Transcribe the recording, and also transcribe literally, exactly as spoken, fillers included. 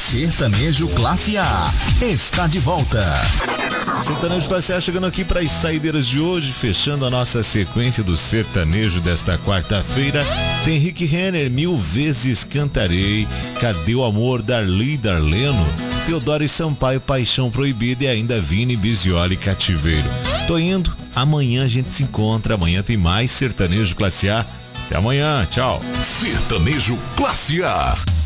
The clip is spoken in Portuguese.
Sertanejo Classe A está de volta. Sertanejo Classe A chegando aqui para as saideiras de hoje, fechando a nossa sequência do sertanejo desta quarta-feira. Tem Rick Renner, Mil Vezes Cantarei, Cadê o Amor, Darli Darleno, Teodoro e Sampaio, Paixão Proibida e ainda Vini Bizioli, Cativeiro. Tô indo, amanhã a gente se encontra, amanhã tem mais Sertanejo Classe A. Até amanhã, tchau. Sertanejo Classe A.